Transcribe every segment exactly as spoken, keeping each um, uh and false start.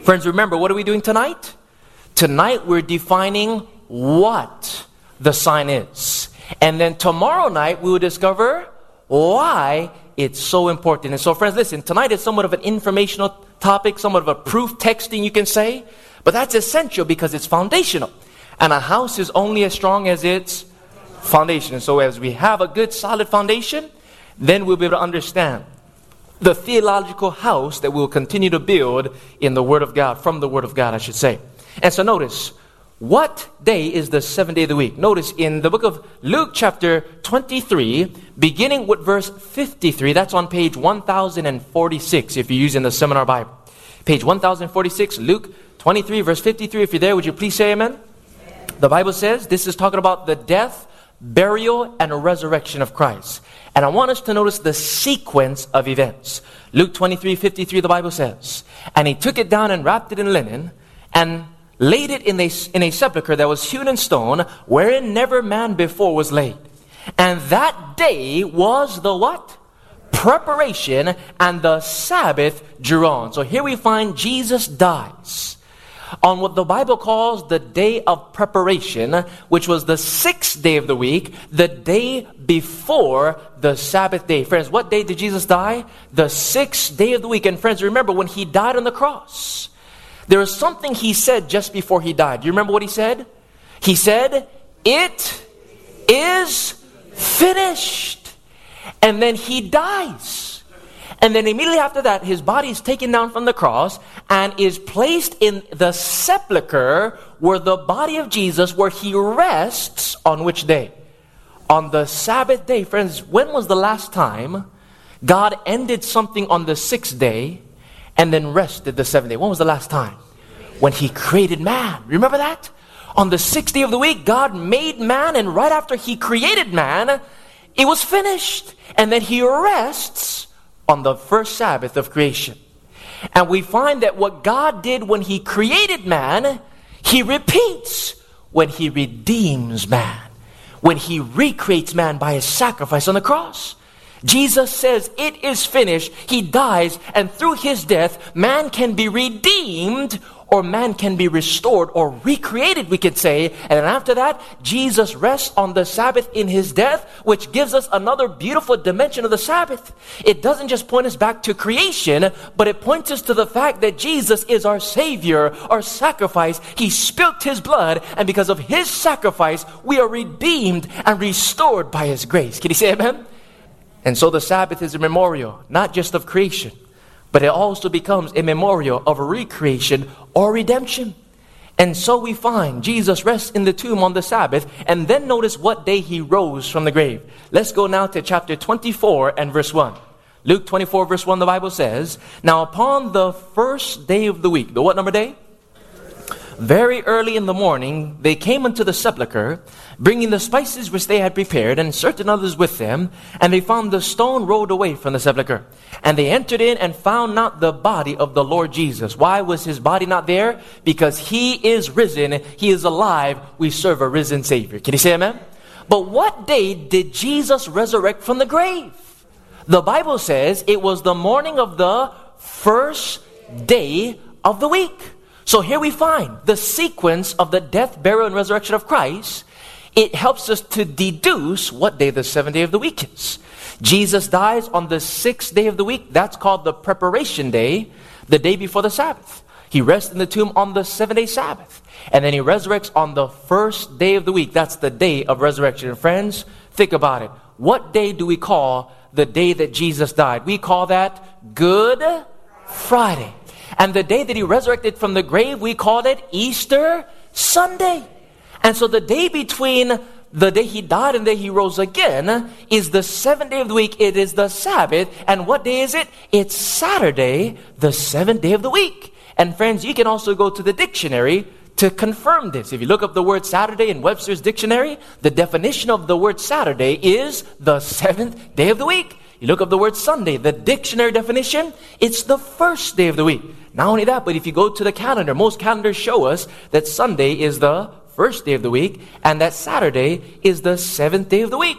Friends, remember, what are we doing tonight? Tonight we're defining what the sign is. And then tomorrow night we will discover why it's so important. And so, friends, listen, tonight is somewhat of an informational topic, somewhat of a proof texting, you can say. But that's essential because it's foundational. And a house is only as strong as its foundation. And so as we have a good, solid foundation, then we'll be able to understand the theological house that we'll continue to build in the Word of God, from the Word of God, I should say. And so notice, what day is the seventh day of the week? Notice in the book of Luke chapter twenty-three, beginning with verse fifty-three, that's on page one thousand forty-six if you're using the Seminar Bible. Page one thousand forty-six, Luke twenty-three, verse fifty-three. If you're there, would you please say amen? Amen. The Bible says this is talking about the death, burial, and resurrection of Christ. And I want us to notice the sequence of events. Luke twenty-three, fifty-three, the Bible says, and he took it down and wrapped it in linen and laid it in a, in a sepulchre that was hewn in stone, wherein never man before was laid. And that day was the what? Preparation, and the Sabbath drew on. So here we find Jesus dies on what the Bible calls the day of preparation, which was the sixth day of the week, the day before the Sabbath day. Friends, what day did Jesus die? The sixth day of the week. And friends, remember when he died on the cross, there was something he said just before he died. Do you remember what he said? He said, "It is finished." And then he dies. And then immediately after that, his body is taken down from the cross and is placed in the sepulcher where the body of Jesus, where he rests on which day? On the Sabbath day. Friends, when was the last time God ended something on the sixth day and then rested the seventh day? When was the last time? When he created man. Remember that? On the sixth day of the week, God made man, and right after he created man, it was finished. And then he rests on the first Sabbath of creation. And we find that what God did when he created man, he repeats when he redeems man, when he recreates man by his sacrifice on the cross. Jesus says, "It is finished." He dies, and through his death, man can be redeemed, or man can be restored or recreated, we could say. And then after that, Jesus rests on the Sabbath in his death, which gives us another beautiful dimension of the Sabbath. It doesn't just point us back to creation, but it points us to the fact that Jesus is our Savior, our sacrifice. He spilt his blood, and because of his sacrifice, we are redeemed and restored by his grace. Can you say amen? And so the Sabbath is a memorial, not just of creation, but it also becomes a memorial of recreation or redemption. And so we find Jesus rests in the tomb on the Sabbath, and then notice what day he rose from the grave. Let's go now to chapter twenty-four and verse one. Luke twenty-four verse one, the Bible says, "Now upon the first day of the week," the what number day? "Very early in the morning, they came unto the sepulchre, bringing the spices which they had prepared, and certain others with them. And they found the stone rolled away from the sepulchre. And they entered in and found not the body of the Lord Jesus." Why was his body not there? Because he is risen. He is alive. We serve a risen Savior. Can you say amen? But what day did Jesus resurrect from the grave? The Bible says it was the morning of the first day of the week. So here we find the sequence of the death, burial, and resurrection of Christ. It helps us to deduce what day the seventh day of the week is. Jesus dies on the sixth day of the week. That's called the preparation day, the day before the Sabbath. He rests in the tomb on the seventh-day Sabbath. And then he resurrects on the first day of the week. That's the day of resurrection. And friends, think about it. What day do we call the day that Jesus died? We call that Good Friday. And the day that he resurrected from the grave, we called it Easter Sunday. And so the day between the day he died and the day he rose again is the seventh day of the week. It is the Sabbath. And what day is it? It's Saturday, the seventh day of the week. And friends, you can also go to the dictionary to confirm this. If you look up the word Saturday in Webster's dictionary, the definition of the word Saturday is the seventh day of the week. You look up the word Sunday, the dictionary definition, it's the first day of the week. Not only that, but if you go to the calendar, most calendars show us that Sunday is the first day of the week and that Saturday is the seventh day of the week.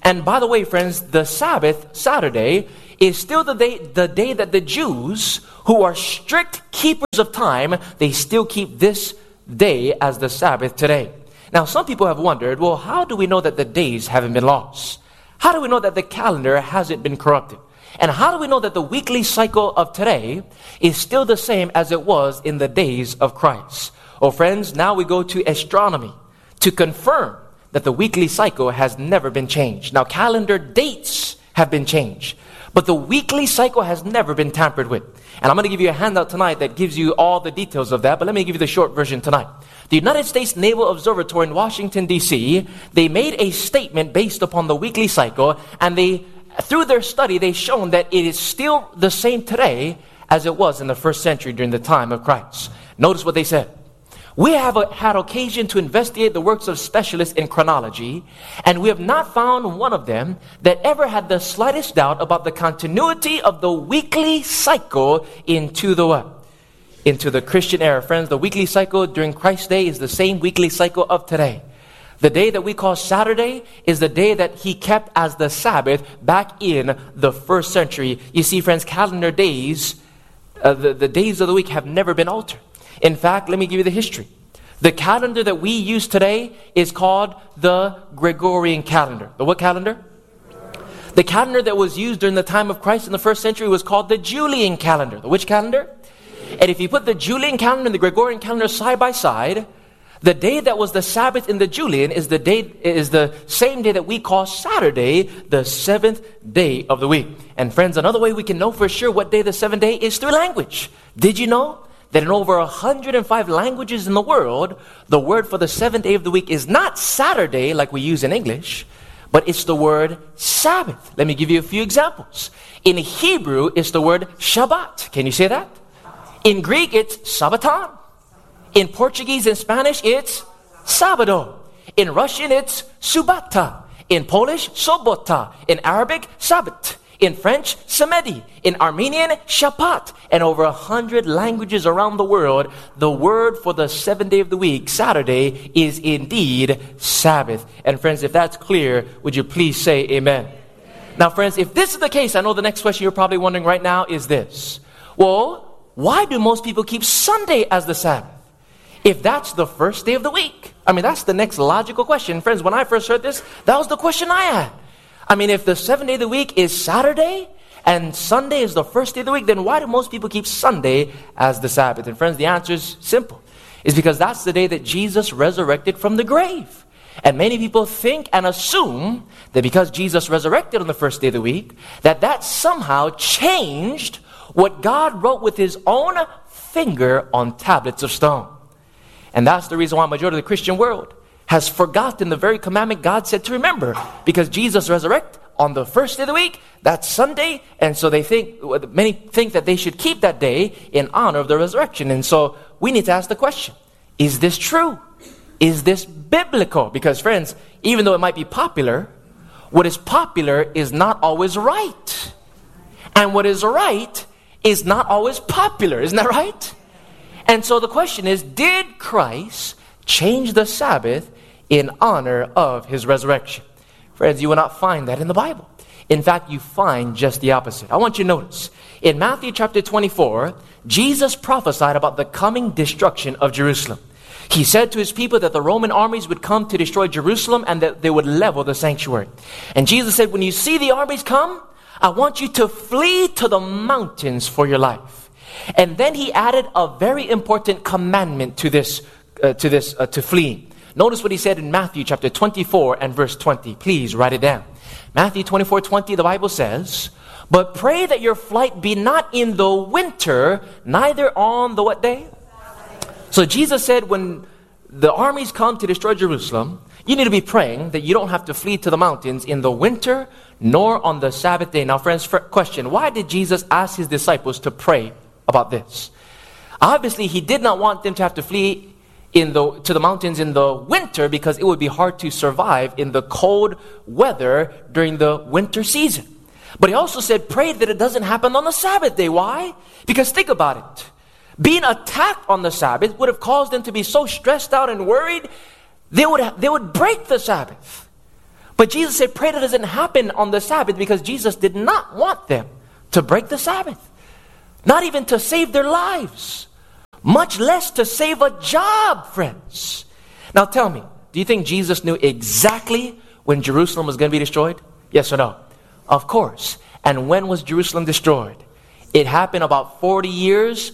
And by the way, friends, the Sabbath, Saturday, is still the day, the day that the Jews, who are strict keepers of time, they still keep this day as the Sabbath today. Now, some people have wondered, well, how do we know that the days haven't been lost? How do we know that the calendar hasn't been corrupted? And how do we know that the weekly cycle of today is still the same as it was in the days of Christ? Oh, friends, now we go to astronomy to confirm that the weekly cycle has never been changed. Now, calendar dates have been changed, but the weekly cycle has never been tampered with. And I'm going to give you a handout tonight that gives you all the details of that, but let me give you the short version tonight. The United States Naval Observatory in Washington, D C, they made a statement based upon the weekly cycle, and they, through their study, they've shown that it is still the same today as it was in the first century during the time of Christ. Notice what they said. We have a, had occasion to investigate the works of specialists in chronology, and we have not found one of them that ever had the slightest doubt about the continuity of the weekly cycle into the what? Into the Christian era. Friends, the weekly cycle during Christ's day is the same weekly cycle of today. The day that we call Saturday is the day that he kept as the Sabbath back in the first century. You see, friends, calendar days, uh, the, the days of the week have never been altered. In fact, let me give you the history. The calendar that we use today is called the Gregorian calendar. The what calendar? The calendar that was used during the time of Christ in the first century was called the Julian calendar. The which calendar? And if you put the Julian calendar and the Gregorian calendar side by side, the day that was the Sabbath in the Julian is the day is the same day that we call Saturday, the seventh day of the week. And friends, another way we can know for sure what day the seventh day is through language. Did you know that in over one hundred five languages in the world, the word for the seventh day of the week is not Saturday like we use in English, but it's the word Sabbath. Let me give you a few examples. In Hebrew, it's the word Shabbat. Can you say that? In Greek, it's Sabbaton. In Portuguese and Spanish, it's Sabado. In Russian, it's Subata. In Polish, Sobota. In Arabic, Sabbat. In French, Samedi. In Armenian, Shapat. And over a hundred languages around the world, the word for the seventh day of the week, Saturday, is indeed Sabbath. And friends, if that's clear, would you please say amen? Amen. Now, friends, if this is the case, I know the next question you're probably wondering right now is this. Well, why do most people keep Sunday as the Sabbath? If that's the first day of the week. I mean, that's the next logical question. Friends, when I first heard this, that was the question I had. I mean, if the seventh day of the week is Saturday and Sunday is the first day of the week, then why do most people keep Sunday as the Sabbath? And friends, the answer is simple. It's because that's the day that Jesus resurrected from the grave. And many people think and assume that because Jesus resurrected on the first day of the week, that that somehow changed what God wrote with his own finger on tablets of stone. And that's the reason why the majority of the Christian world has forgotten the very commandment God said to remember. Because Jesus resurrected on the first day of the week, that's Sunday. And so they think, many think that they should keep that day in honor of the resurrection. And so we need to ask the question, is this true? Is this biblical? Because friends, even though it might be popular, what is popular is not always right. And what is right is not always popular. Isn't that right? And so the question is, did Christ change the Sabbath in honor of his resurrection? Friends, you will not find that in the Bible. In fact, you find just the opposite. I want you to notice, in Matthew chapter twenty-four, Jesus prophesied about the coming destruction of Jerusalem. He said to his people that the Roman armies would come to destroy Jerusalem and that they would level the sanctuary. And Jesus said, when you see the armies come, I want you to flee to the mountains for your life. And then he added a very important commandment to this, uh, to this, uh, to fleeing. Notice what he said in Matthew chapter twenty-four and verse twenty. Please write it down. Matthew twenty-four twenty, the Bible says, but pray that your flight be not in the winter, neither on the what day? So Jesus said when the armies come to destroy Jerusalem, you need to be praying that you don't have to flee to the mountains in the winter, nor on the Sabbath day. Now, friends, question, why did Jesus ask his disciples to pray about this? Obviously, he did not want them to have to flee in the, to the mountains in the winter because it would be hard to survive in the cold weather during the winter season. But he also said, pray that it doesn't happen on the Sabbath day. Why? Because think about it. Being attacked on the Sabbath would have caused them to be so stressed out and worried, they would, have, they would break the Sabbath. But Jesus said, pray that doesn't happen on the Sabbath, because Jesus did not want them to break the Sabbath. Not even to save their lives. Much less to save a job, friends. Now tell me, do you think Jesus knew exactly when Jerusalem was going to be destroyed? Yes or no? Of course. And when was Jerusalem destroyed? It happened about forty years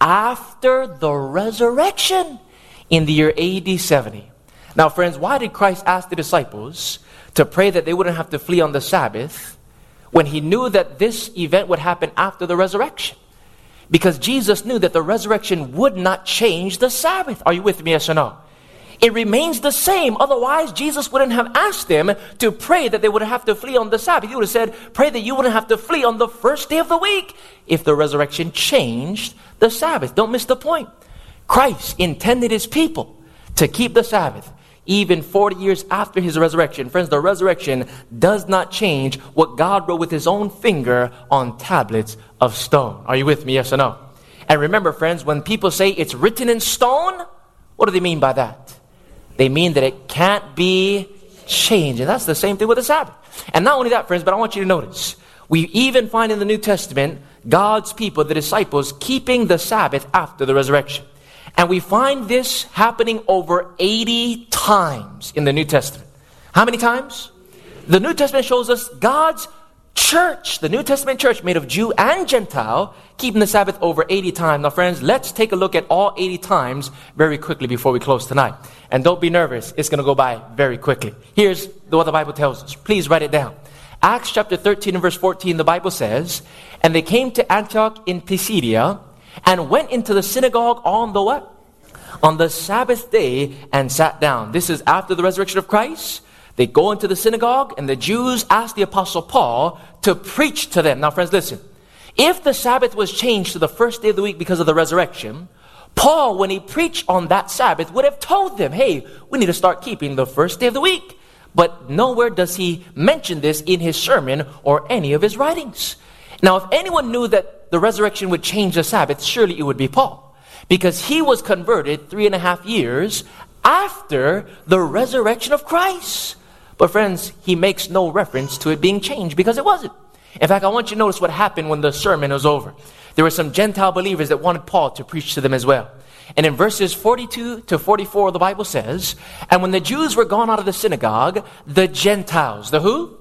after the resurrection, in the year A D seventy. Now friends, why did Christ ask the disciples to pray that they wouldn't have to flee on the Sabbath when he knew that this event would happen after the resurrection? Because Jesus knew that the resurrection would not change the Sabbath. Are you with me, yes or no? It remains the same. Otherwise, Jesus wouldn't have asked them to pray that they would have to flee on the Sabbath. He would have said, pray that you wouldn't have to flee on the first day of the week if the resurrection changed the Sabbath. Don't miss the point. Christ intended his people to keep the Sabbath even forty years after his resurrection. Friends, the resurrection does not change what God wrote with his own finger on tablets of stone. Are you with me, yes or no? And remember, friends, when people say it's written in stone, what do they mean by that? They mean that it can't be changed. And that's the same thing with the Sabbath. And not only that, friends, but I want you to notice, we even find in the New Testament, God's people, the disciples, keeping the Sabbath after the resurrection. And we find this happening over eighty times in the New Testament. How many times? The New Testament shows us God's church, the New Testament church made of Jew and Gentile, keeping the Sabbath over eighty times. Now friends, let's take a look at all eighty times very quickly before we close tonight. And don't be nervous, it's going to go by very quickly. Here's what the Bible tells us. Please write it down. Acts chapter thirteen and verse fourteen, the Bible says, and they came to Antioch in Pisidia and went into the synagogue on the what? On the Sabbath day and sat down. This is after the resurrection of Christ. They go into the synagogue and the Jews ask the Apostle Paul to preach to them. Now friends, listen. If the Sabbath was changed to the first day of the week because of the resurrection, Paul, when he preached on that Sabbath, would have told them, hey, we need to start keeping the first day of the week. But nowhere does he mention this in his sermon or any of his writings. Now, if anyone knew that the resurrection would change the Sabbath, surely it would be Paul. Because he was converted three and a half years after the resurrection of Christ. But friends, he makes no reference to it being changed because it wasn't. In fact, I want you to notice what happened when the sermon was over. There were some Gentile believers that wanted Paul to preach to them as well. And in verses forty-two to forty-four, the Bible says, and when the Jews were gone out of the synagogue, the Gentiles, the who?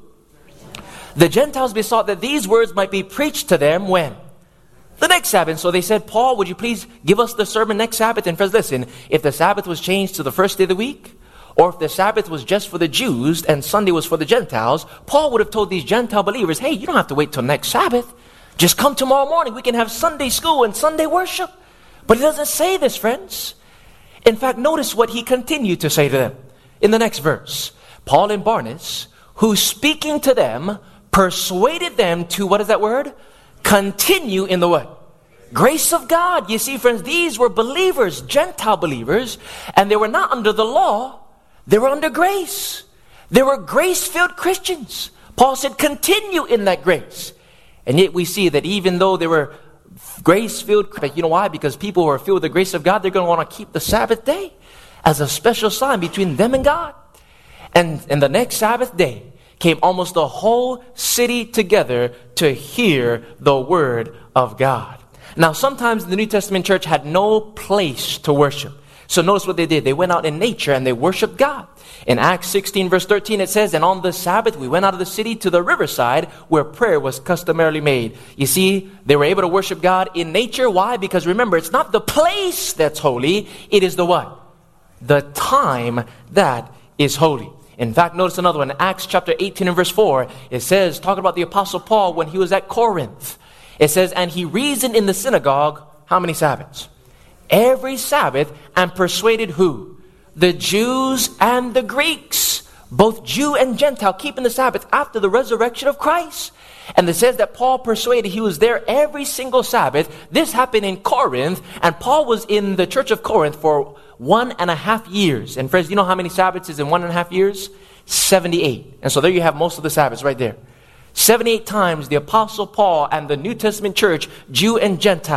The Gentiles besought that these words might be preached to them when? The next Sabbath. So they said, Paul, would you please give us the sermon next Sabbath? And friends, listen, if the Sabbath was changed to the first day of the week, or if the Sabbath was just for the Jews and Sunday was for the Gentiles, Paul would have told these Gentile believers, hey, you don't have to wait till next Sabbath. Just come tomorrow morning. We can have Sunday school and Sunday worship. But he doesn't say this, friends. In fact, notice what he continued to say to them in the next verse. Paul and Barnabas, who speaking to them, persuaded them to, what is that word? Continue in the what? Grace of God. You see, friends, these were believers, Gentile believers, and they were not under the law. They were under grace. They were grace-filled Christians. Paul said, continue in that grace. And yet we see that even though they were grace-filled, you know why? Because people who are filled with the grace of God, they're going to want to keep the Sabbath day as a special sign between them and God. And, and the next Sabbath day came almost the whole city together to hear the word of God. Now, sometimes the New Testament church had no place to worship. So notice what they did. They went out in nature and they worshiped God. In Acts sixteen verse thirteen it says, and on the Sabbath we went out of the city to the riverside where prayer was customarily made. You see, they were able to worship God in nature. Why? Because remember, it's not the place that's holy. It is the what? The time that is holy. In fact, notice another one. In Acts chapter eighteen and verse four, it says, talking about the Apostle Paul when he was at Corinth. It says, and he reasoned in the synagogue, how many Sabbaths? Every Sabbath, and persuaded who? The Jews and the Greeks. Both Jew and Gentile keeping the Sabbath after the resurrection of Christ. And it says that Paul persuaded, he was there every single Sabbath. This happened in Corinth, and Paul was in the church of Corinth for one and a half years. And friends, you know how many Sabbaths is in one and a half years? seventy-eight. And so there you have most of the Sabbaths right there. seventy-eight times the Apostle Paul and the New Testament church, Jew and Gentile,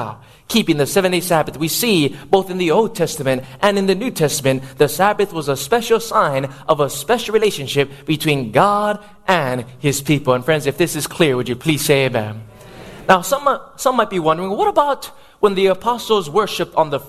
keeping the seven-day Sabbath. We see both in the Old Testament and in the New Testament, the Sabbath was a special sign of a special relationship between God and His people. And friends, if this is clear, would you please say amen? Now, some, some might be wondering, what about when the apostles worshiped on the